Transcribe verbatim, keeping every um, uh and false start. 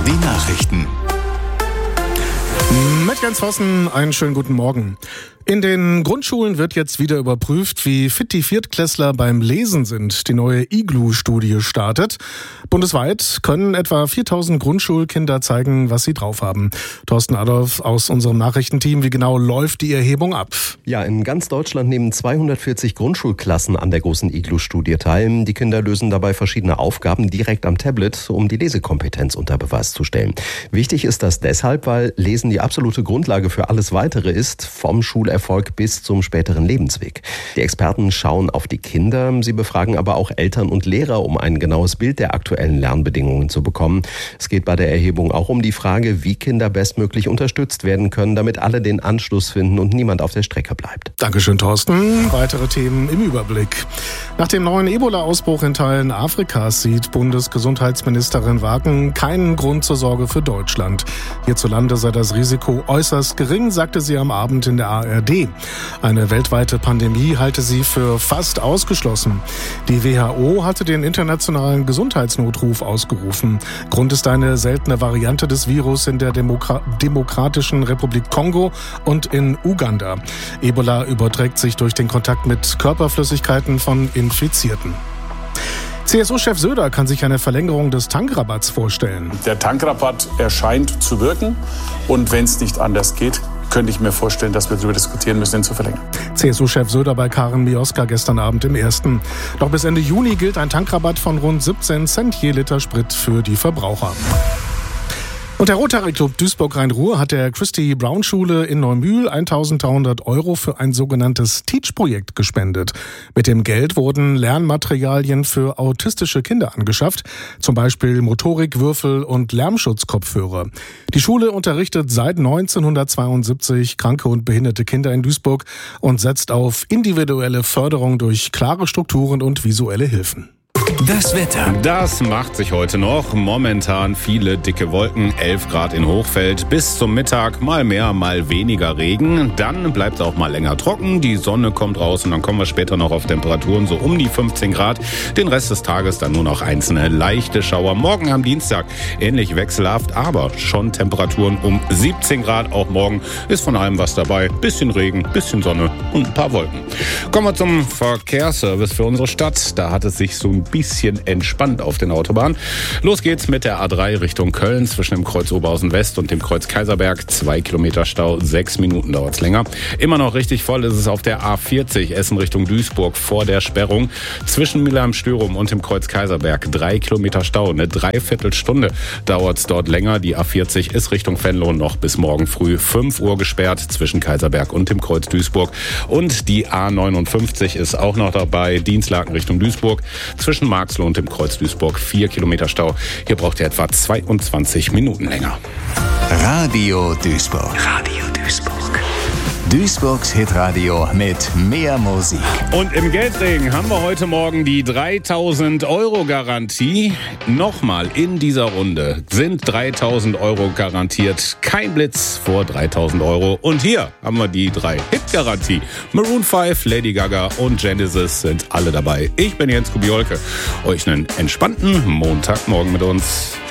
Die Nachrichten. Mit Jens Vossen, einen schönen guten Morgen. In den Grundschulen wird jetzt wieder überprüft, wie fit die Viertklässler beim Lesen sind. Die neue I G L U-Studie startet. Bundesweit können etwa viertausend Grundschulkinder zeigen, was sie drauf haben. Thorsten Adolf aus unserem Nachrichtenteam, wie genau läuft die Erhebung ab? Ja, in ganz Deutschland nehmen zweihundertvierzig Grundschulklassen an der großen I G L U-Studie teil. Die Kinder lösen dabei verschiedene Aufgaben direkt am Tablet, um die Lesekompetenz unter Beweis zu stellen. Wichtig ist das deshalb, weil Lesen die absolute Grundlage für alles Weitere ist, vom Schulerfolg bis zum späteren Lebensweg. Die Experten schauen auf die Kinder, sie befragen aber auch Eltern und Lehrer, um ein genaues Bild der aktuellen Lernbedingungen zu bekommen. Es geht bei der Erhebung auch um die Frage, wie Kinder bestmöglich unterstützt werden können, damit alle den Anschluss finden und niemand auf der Strecke bleibt. Dankeschön, Thorsten. Weitere Themen im Überblick. Nach dem neuen Ebola-Ausbruch in Teilen Afrikas sieht Bundesgesundheitsministerin Wagen keinen Grund zur Sorge für Deutschland. Hierzulande sei das Risiko äußerst gering, sagte sie am Abend in der A R D. Eine weltweite Pandemie halte sie für fast ausgeschlossen. Die W H O hatte den internationalen Gesundheitsnotruf ausgerufen. Grund ist eine seltene Variante des Virus in der Demokra- Demokratischen Republik Kongo und in Uganda. Ebola überträgt sich durch den Kontakt mit Körperflüssigkeiten von Infizierten. C S U-Chef Söder kann sich eine Verlängerung des Tankrabatts vorstellen. Der Tankrabatt erscheint zu wirken und wenn es nicht anders geht, könnte ich mir vorstellen, dass wir darüber diskutieren müssen, ihn zu verlängern. C S U-Chef Söder bei Karin Mioska gestern Abend im Ersten. Doch bis Ende Juni gilt ein Tankrabatt von rund siebzehn Cent je Liter Sprit für die Verbraucher. Und der Rotary Club Duisburg-Rhein-Ruhr hat der Christi-Brown-Schule in Neumühl eintausenddreihundert Euro für ein sogenanntes Teach-Projekt gespendet. Mit dem Geld wurden Lernmaterialien für autistische Kinder angeschafft, zum Beispiel Motorikwürfel und Lärmschutzkopfhörer. Die Schule unterrichtet seit neunzehnhundertzweiundsiebzig kranke und behinderte Kinder in Duisburg und setzt auf individuelle Förderung durch klare Strukturen und visuelle Hilfen. Das Wetter. Das macht sich heute noch. Momentan viele dicke Wolken, elf Grad in Hochfeld. Bis zum Mittag mal mehr, mal weniger Regen. Dann bleibt es auch mal länger trocken. Die Sonne kommt raus und dann kommen wir später noch auf Temperaturen so um die fünfzehn Grad. Den Rest des Tages dann nur noch einzelne leichte Schauer. Morgen am Dienstag ähnlich wechselhaft, aber schon Temperaturen um siebzehn Grad. Auch morgen ist von allem was dabei. Bisschen Regen, bisschen Sonne und ein paar Wolken. Kommen wir zum Verkehrsservice für unsere Stadt. Da hat es sich so ein bisschen entspannt auf den Autobahnen. Los geht's mit der A drei Richtung Köln zwischen dem Kreuz Oberhausen West und dem Kreuz Kaiserberg. Zwei Kilometer Stau, sechs Minuten dauert's länger. Immer noch richtig voll ist es auf der A vierzig Essen Richtung Duisburg vor der Sperrung. Zwischen Mülheim-Stürum und dem Kreuz Kaiserberg drei Kilometer Stau. Eine Dreiviertelstunde dauert's dort länger. Die A vierzig ist Richtung Venlo noch bis morgen früh fünf Uhr gesperrt zwischen Kaiserberg und dem Kreuz Duisburg. Und die A neunundfünfzig ist auch noch dabei. Dienstlaken Richtung Duisburg. Zwischen Marxloh und dem Kreuz Duisburg vier Kilometer Stau. Hier braucht ihr etwa zweiundzwanzig Minuten länger. Radio Duisburg. Radio Duisburg. Duisburgs Hitradio mit mehr Musik. Und im Geldregen haben wir heute Morgen die dreitausend Euro Garantie. Nochmal in dieser Runde sind dreitausend Euro garantiert. Kein Blitz vor dreitausend Euro. Und hier haben wir die drei Hit-Garantie. Maroon fünf, Lady Gaga und Genesis sind alle dabei. Ich bin Jens Kubiolke. Euch einen entspannten Montagmorgen mit uns.